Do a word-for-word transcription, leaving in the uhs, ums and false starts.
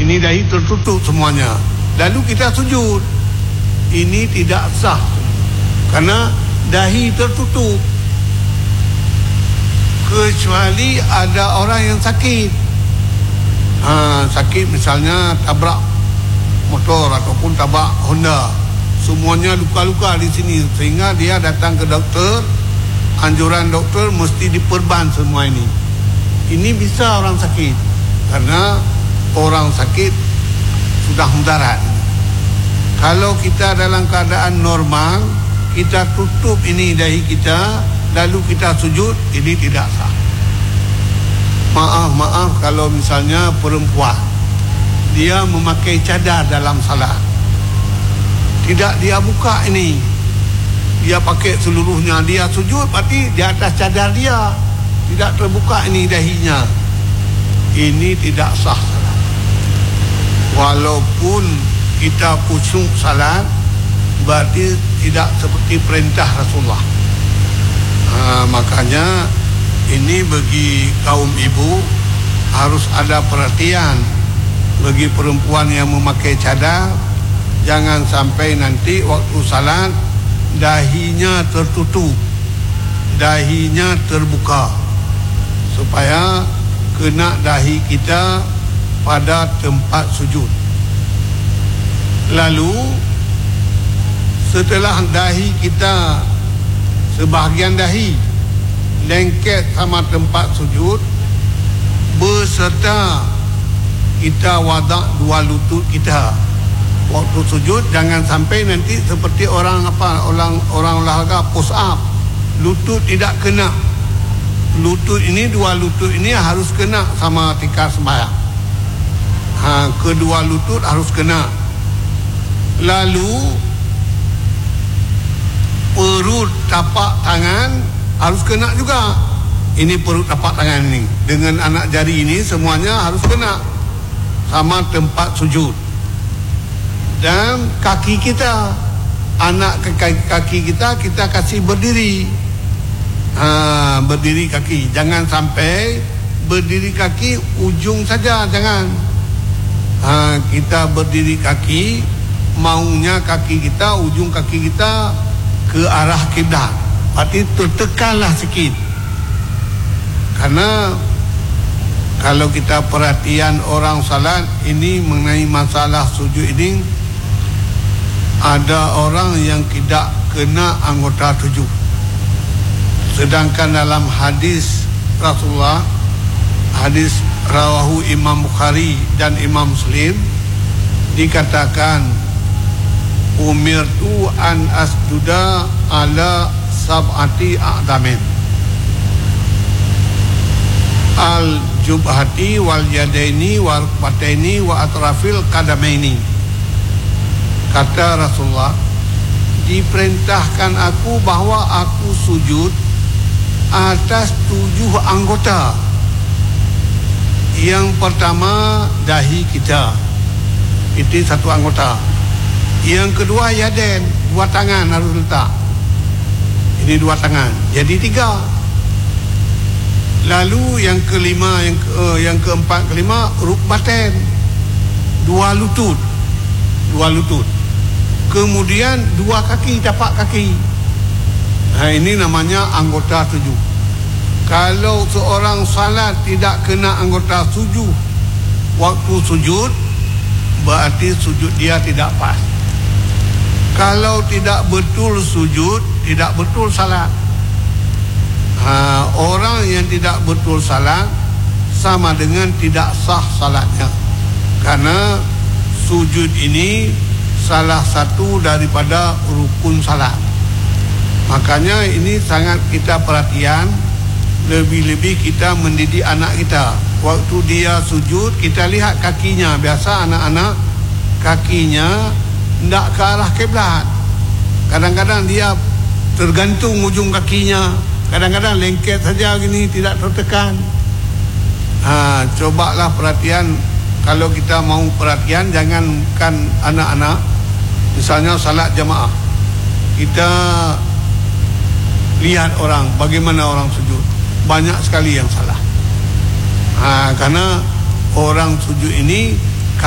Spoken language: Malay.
ini dahi tertutup semuanya, lalu kita sujud, ini tidak sah karena dahi tertutup, kecuali ada orang yang sakit. ha, sakit misalnya tabrak motor ataupun tabrak Honda, semuanya luka-luka di sini, sehingga dia datang ke doktor, anjuran doktor mesti diperban semua ini. Ini bisa orang sakit, karena orang sakit sudah mudarat. Kalau kita dalam keadaan normal, kita tutup ini dahi kita, lalu kita sujud, ini tidak sah. Maaf-maaf kalau misalnya perempuan, dia memakai cadar dalam salat, tidak dia buka ini, dia pakai seluruhnya, dia sujud berarti di atas cadar dia, tidak terbuka ini dahinya, ini tidak sah salat. Walaupun kita khusyuk salat, berarti tidak seperti perintah Rasulullah. ha, Makanya ini bagi kaum ibu harus ada perhatian. Bagi perempuan yang memakai cadar, jangan sampai nanti waktu salat dahinya tertutup, dahinya terbuka, supaya kena dahi kita pada tempat sujud. Lalu setelah dahi kita, sebahagian dahi lengket sama tempat sujud, beserta kita wadak dua lutut kita waktu sujud. Jangan sampai nanti seperti orang apa orang orang olahraga push up, lutut tidak kena. Lutut ini, dua lutut ini harus kena sama tikar sembahyang. ha, Kedua lutut harus kena. Lalu perut tapak tangan harus kena juga. Ini perut tapak tangan ini dengan anak jari ini semuanya harus kena sama tempat sujud. Dan kaki kita, anak kaki, kaki kita kita kasih berdiri. ha, Berdiri kaki, jangan sampai berdiri kaki ujung saja, jangan. ha, Kita berdiri kaki, maunya kaki kita, ujung kaki kita ke arah kiblat, berarti tertekanlah sikit. Karena kalau kita perhatian orang salat ini mengenai masalah sujud ini, ada orang yang tidak kena anggota tujuh. Sedangkan dalam hadis Rasulullah, hadis rawahu Imam Bukhari dan Imam Muslim, dikatakan umirtu an asjuda ala sab'ati a'damin, al jubhati wal yadaini wal rukbataini wa atrafil qadamaini. Kata Rasulullah, diperintahkan aku bahwa aku sujud atas tujuh anggota. Yang pertama dahi kita, itu satu anggota. Yang kedua yaden, dua tangan harus letak, ini dua tangan, jadi tiga. Lalu yang kelima, yang ke, uh, yang keempat, kelima rukbaten, dua lutut, dua lutut. Kemudian dua kaki, tapak kaki. Nah, ini namanya anggota tujuh. Kalau seorang salat tidak kena anggota tujuh waktu sujud, berarti sujud dia tidak pas. Kalau tidak betul sujud, tidak betul salat. Ha, orang yang tidak betul salat sama dengan tidak sah salatnya, karena sujud ini salah satu daripada rukun salat. Makanya ini sangat kita perhatian. Lebih-lebih kita mendidik anak kita, waktu dia sujud kita lihat kakinya. Biasa anak-anak kakinya tidak ke arah kiblat, kadang-kadang dia tergantung ujung kakinya, kadang-kadang lengket saja gini, tidak tertekan. ha, Cobalah perhatian. Kalau kita mau perhatian, jangankan anak-anak, misalnya salat jamaah, kita lihat orang, bagaimana orang sujud, banyak sekali yang salah. ha, Karena orang sujud ini